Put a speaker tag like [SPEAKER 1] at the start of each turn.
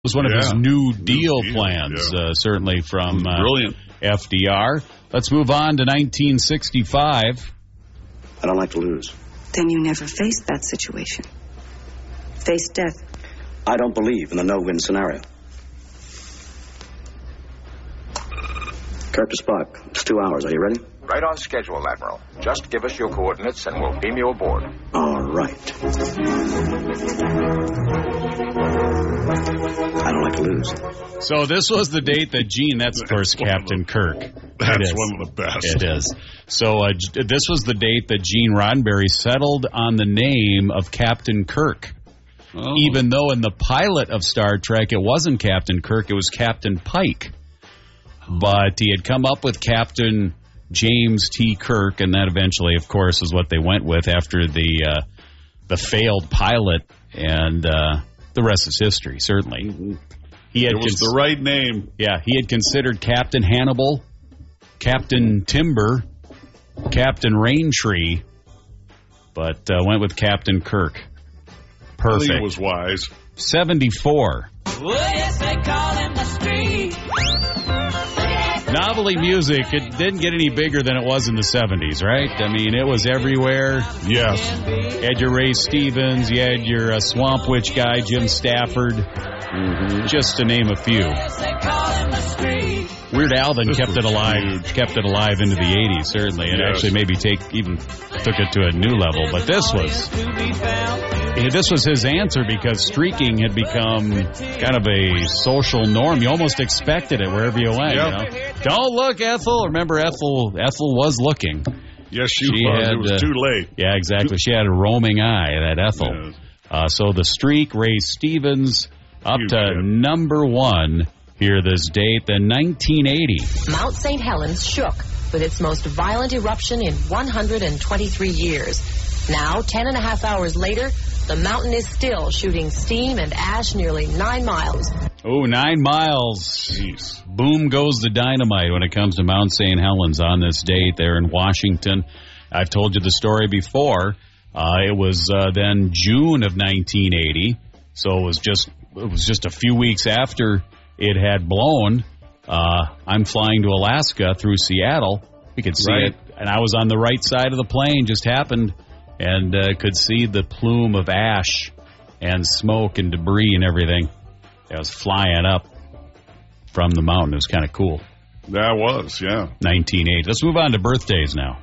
[SPEAKER 1] was one of his New Deal plans, certainly from
[SPEAKER 2] brilliant
[SPEAKER 1] FDR. Let's move on to 1965.
[SPEAKER 3] I don't like to lose.
[SPEAKER 4] Then you never faced that situation. Face death.
[SPEAKER 3] I don't believe in the no-win scenario. Kirk to Spock. It's 2 hours. Are you ready?
[SPEAKER 5] Right on schedule, Admiral. Just give us your coordinates and we'll beam you aboard.
[SPEAKER 3] All right. I don't like to lose.
[SPEAKER 1] So this was the date that Gene, that's of course Captain Kirk.
[SPEAKER 2] That's one of the best.
[SPEAKER 1] It is. So this was the date that Gene Roddenberry settled on the name of Captain Kirk. Oh. Even though in the pilot of Star Trek it wasn't Captain Kirk, it was Captain Pike. But he had come up with Captain James T. Kirk, and that eventually, of course, is what they went with after the failed pilot, and the rest is history, certainly.
[SPEAKER 2] It was the right name.
[SPEAKER 1] Yeah, he had considered Captain Hannibal, Captain Timber, Captain Raintree, but went with Captain Kirk. Perfect.
[SPEAKER 2] I think it was wise.
[SPEAKER 1] 74.
[SPEAKER 6] Oh, yes, they call him the street.
[SPEAKER 1] Novelty music, it didn't get any bigger than it was in the 70s, right? I mean, it was everywhere.
[SPEAKER 2] Yes.
[SPEAKER 1] You had your Ray Stevens, you had your Swamp Witch guy, Jim Stafford, just to name a few. Weird Al then kept it alive into the 80s, certainly, and actually maybe took it to a new level. But this was his answer because streaking had become kind of a social norm. You almost expected it wherever you went. Yep. You know? Don't look, Ethel. Remember, Ethel was looking.
[SPEAKER 2] Yes, she was. It was too late.
[SPEAKER 1] Yeah, exactly. She had a roaming eye, that Ethel. Yes. So the streak, Ray Stevens, up to number one here this date, the 1980.
[SPEAKER 7] Mount St. Helens shook with its most violent eruption in 123 years. Now, 10.5 hours later, the mountain is still shooting steam and ash nearly 9 miles.
[SPEAKER 1] Oh, 9 miles.
[SPEAKER 2] Jeez.
[SPEAKER 1] Boom goes the dynamite when it comes to Mount St. Helens on this date there in Washington. I've told you the story before. It was then June of 1980, so it was just a few weeks after it had blown. I'm flying to Alaska through Seattle. You could see it, and I was on the right side of the plane, just happened, and could see the plume of ash and smoke and debris and everything that was flying up from the mountain. It was kind of cool.
[SPEAKER 2] That was, yeah.
[SPEAKER 1] 1980. Let's move on to birthdays now.